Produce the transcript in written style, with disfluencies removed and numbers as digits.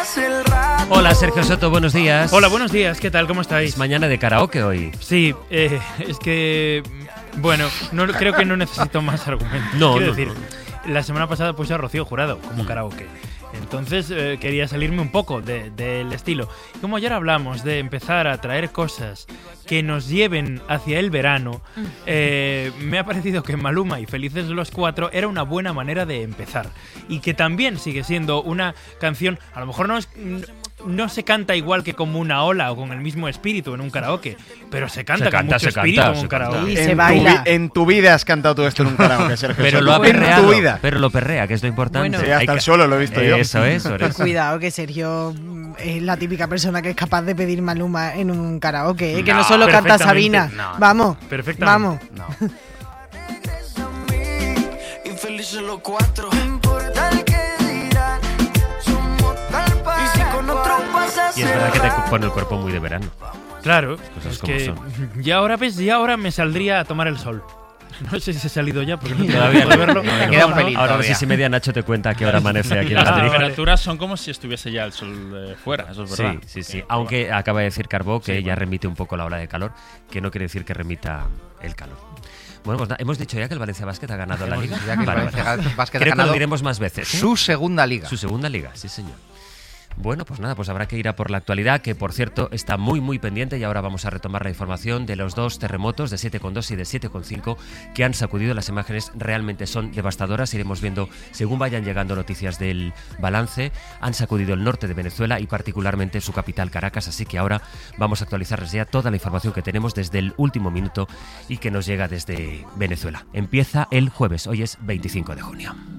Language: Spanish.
Hola, Sergio Soto, buenos días. Hola, buenos días, ¿qué tal? ¿Cómo estáis? Es mañana de karaoke hoy. Sí, es que... Bueno, creo que no necesito más argumentos. Quiero decir, la semana pasada puse a Rocío Jurado como karaoke. Entonces quería salirme un poco del estilo. Y como ayer hablamos de empezar a traer cosas que nos lleven hacia el verano, me ha parecido que Maluma y Felices los Cuatro era una buena manera de empezar. Y que también sigue siendo una canción, a lo mejor no se canta igual que como una ola o con el mismo espíritu en un karaoke, pero se canta con mucho espíritu en un karaoke. Y se baila. En tu vida has cantado tú esto en un karaoke, Sergio. Pero lo ha perreado, en tu vida. Pero lo perrea, que es lo importante. Bueno, sí, hasta el suelo lo he visto yo. Eso es. Pues cuidado, que Sergio es la típica persona que es capaz de pedir Maluma en un karaoke, que no solo canta Sabina. Vamos, perfectamente. Vamos. No. Infelices los cuatro. No importa el que dirán. Somos tal para y es verdad que te pone el cuerpo muy de verano. Claro, Cosas es que son. ya ahora me saldría a tomar el sol. No sé si he salido ya, porque no tengo Todavía tiempo de verlo. no. Queda un pelín Ahora todavía. 6:30 Nacho te cuenta que ahora amanece aquí en Las Madrid. temperaturas son como si estuviese ya el sol fuera, eso es verdad. Sí. Aunque acaba de decir Carbó que ya remite un poco la ola de calor, que no quiere decir que remita el calor. Bueno, pues hemos dicho ya que el Valencia Basket ha ganado la liga. Ya que el Valencia Basket ha Creo que ganado lo diremos más veces. su segunda liga. Su segunda liga, sí señor. Bueno, pues nada, pues habrá que ir a por la actualidad, que por cierto está muy muy pendiente, y ahora vamos a retomar la información de los dos terremotos de 7,2 y de 7,5 que han sacudido. Las imágenes realmente son devastadoras, iremos viendo según vayan llegando noticias del balance. Han sacudido el norte de Venezuela y particularmente su capital Caracas, así que ahora vamos a actualizarles ya toda la información que tenemos desde el último minuto y que nos llega desde Venezuela. Empieza el jueves, hoy es 25 de junio.